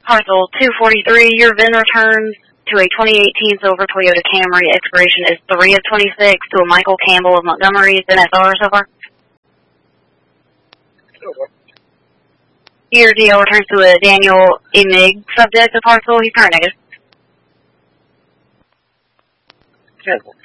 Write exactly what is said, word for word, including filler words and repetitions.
Parcel two forty-three, your V I N returns to a twenty eighteen silver Toyota Camry. Expiration is three of twenty-six to a Michael Campbell of Montgomery. Is N S R so far? Okay. Your D O returns to a Daniel Emig subject of parcel. He's current negative. Cancel.